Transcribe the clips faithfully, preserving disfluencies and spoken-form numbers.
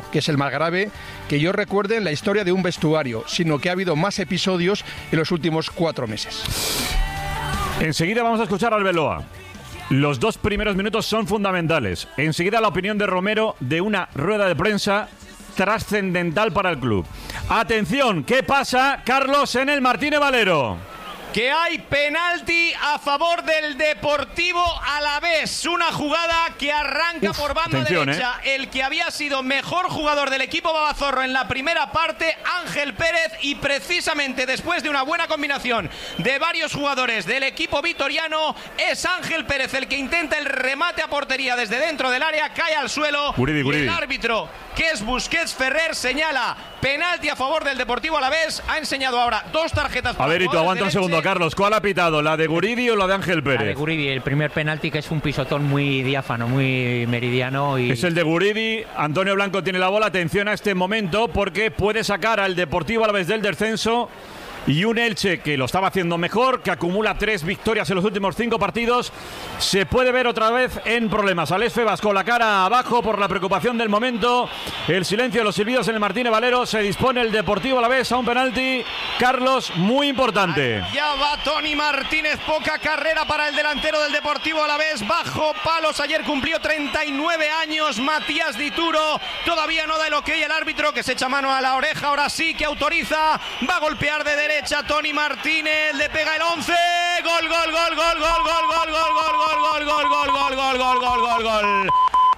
que es el más grave, que yo recuerde en la historia de un vestuario, sino que ha habido más episodios en los últimos cuatro meses. Enseguida vamos a escuchar a Arbeloa. Los dos primeros minutos son fundamentales. Enseguida la opinión de Romero de una rueda de prensa trascendental para el club. Atención, ¿qué pasa, Carlos, en el Martínez Valero? Que hay penalti a favor del Deportivo Alavés. Una jugada que arranca Uf, por banda derecha. ¿eh? El que había sido mejor jugador del equipo babazorro en la primera parte, Ángel Pérez, y precisamente después de una buena combinación de varios jugadores del equipo vitoriano, es Ángel Pérez el que intenta el remate a portería desde dentro del área, cae al suelo. Guridi, Guridi. Y el árbitro, que es Busquets Ferrer, señala penalti a favor del Deportivo Alavés. Ha enseñado ahora dos tarjetas para A ver, y tú aguanta un segundo, Carlos. ¿Cuál ha pitado? ¿La de Guridi o la de Ángel Pérez? La de Guridi, el primer penalti, que es un pisotón muy diáfano, muy meridiano. Y... Es el de Guridi. Antonio Blanco tiene la bola. Atención a este momento, porque puede sacar al Deportivo Alavés del descenso. Y un Elche que lo estaba haciendo mejor, que acumula tres victorias en los últimos cinco partidos, se puede ver otra vez en problemas. Alex Febas con la cara abajo por la preocupación del momento. El silencio de los silbidos en el Martínez Valero. Se dispone el Deportivo Alavés a un penalti, Carlos, muy importante. Ya va Tony Martínez, poca carrera para el delantero del Deportivo Alavés. Bajo palos, ayer cumplió treinta y nueve años. Matías Dituro todavía no da el ok el árbitro, que se echa mano a la oreja. Ahora sí que autoriza. Va a golpear de derecha. Tony Martínez, le pega el once. Gol, gol, gol, gol, gol, gol, gol, gol, gol, gol, gol, gol, gol, gol, gol, gol, gol, gol, gol.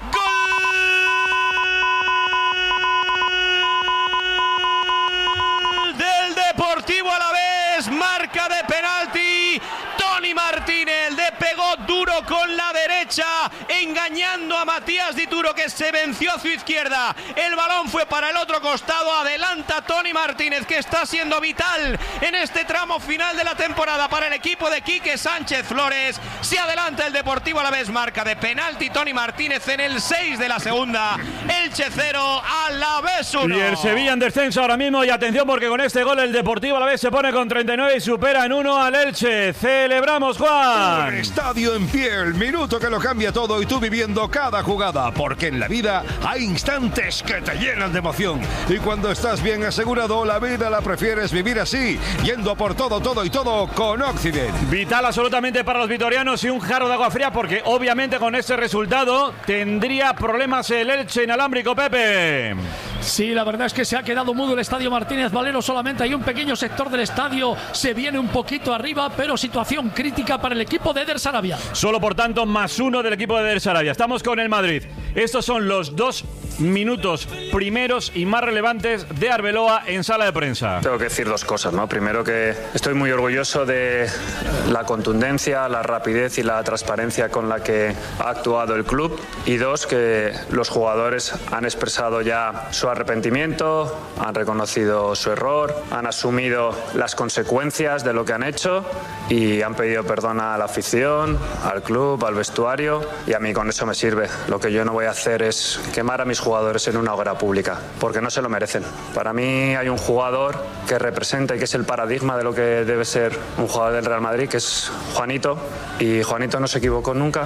Gol del Deportivo Alavés, marca de penalti. Tony Martínez le pegó duro con la derecha, engañando a Matías Dituro, que se venció a su izquierda. El balón fue para el otro costado. Adelanta Tony Martínez, que está siendo vital en este tramo final de la temporada para el equipo de Quique Sánchez Flores. Se adelanta el Deportivo Alavés, marca de penalti Tony Martínez en el seis de la segunda. Elche cero, Alavés uno. Y el Sevilla en descenso ahora mismo. Y atención, porque con este gol el Deportivo Alavés se pone con treinta y nueve y supera en uno al Elche. Celebramos, Juan. Un estadio en pie, el minuto que lo cambia todo, y tú viviendo cada jugada, porque en la vida hay instantes que te llenan de emoción, y cuando estás bien asegurado, la vida la prefieres vivir así, yendo por todo, todo y todo con Occident. Vital absolutamente para los vitorianos, y un jarro de agua fría, porque obviamente con este resultado tendría problemas el Elche inalámbrico, Pepe. Sí, la verdad es que se ha quedado mudo el estadio Martínez Valero. Solamente hay un pequeño sector del estadio, se viene un poquito arriba, pero situación crítica para el equipo de Eder Sarabia. Solo, por tanto, más uno del equipo de Eder Sarabia. Estamos con el Madrid. Estos son los dos minutos primeros y más relevantes de Arbeloa en sala de prensa. Tengo que decir dos cosas, ¿no? Primero, que estoy muy orgulloso de la contundencia, la rapidez y la transparencia con la que ha actuado el club. Y dos, que los jugadores han expresado ya su arrepentimiento, han reconocido su error, han asumido las consecuencias de lo que han hecho y han pedido perdón a la afición, al club, al vestuario, y a mí con eso me sirve. Lo que yo no voy a hacer es quemar a mis jugadores en una hoguera pública, porque no se lo merecen. Para mí hay un jugador que representa y que es el paradigma de lo que debe ser un jugador del Real Madrid, que es Juanito, y Juanito no se equivocó nunca.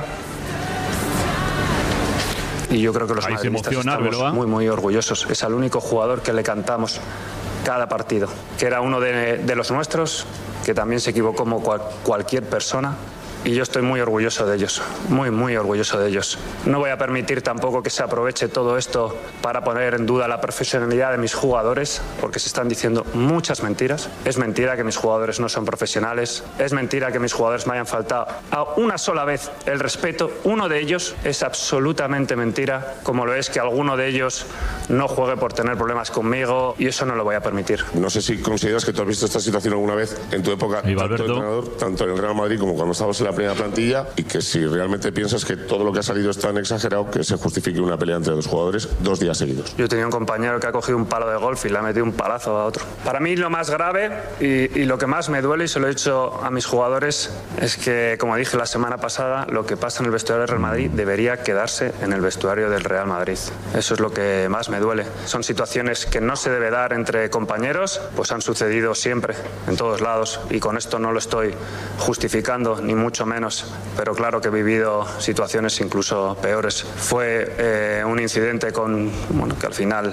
Y yo creo que los madridistas estamos muy, muy orgullosos. Es el único jugador que le cantamos cada partido, que era uno de, de los nuestros, que también se equivocó como cual, cualquier persona. Y yo estoy muy orgulloso de ellos, muy, muy orgulloso de ellos. No voy a permitir tampoco que se aproveche todo esto para poner en duda la profesionalidad de mis jugadores, porque se están diciendo muchas mentiras. Es mentira que mis jugadores no son profesionales, es mentira que mis jugadores me hayan faltado a una sola vez el respeto. Uno de ellos es absolutamente mentira, como lo es que alguno de ellos no juegue por tener problemas conmigo, y eso no lo voy a permitir. No sé si consideras que tú has visto esta situación alguna vez en tu época, tanto de entrenador, tanto en el Real Madrid como cuando estabas en la primera plantilla, y que si realmente piensas que todo lo que ha salido es tan exagerado que se justifique una pelea entre dos jugadores dos días seguidos. Yo tenía un compañero que ha cogido un palo de golf y le ha metido un palazo a otro. Para mí lo más grave y, y lo que más me duele, y se lo he dicho a mis jugadores, es que, como dije la semana pasada, lo que pasa en el vestuario del Real Madrid debería quedarse en el vestuario del Real Madrid. Eso es lo que más me duele. Son situaciones que no se debe dar entre compañeros, pues han sucedido siempre, en todos lados, y con esto no lo estoy justificando, ni mucho menos, pero claro que he vivido situaciones incluso peores. Fue eh, un incidente con, bueno, que al final